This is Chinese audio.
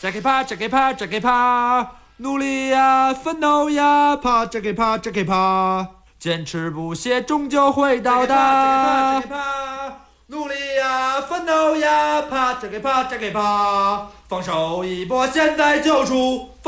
再给爬，再给爬，再给爬，努力呀，奋斗呀，爬，再给爬，再给爬，坚持不懈，终究会到达。再给爬，再给爬，努力呀，奋斗呀，爬，再给爬，再给爬，放手一搏，现在就出。